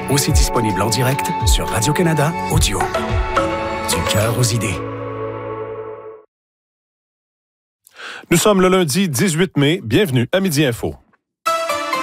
Aussi disponible en direct sur Radio-Canada Audio. Du cœur aux idées. Nous sommes le lundi 18 mai. Bienvenue à Midi Info.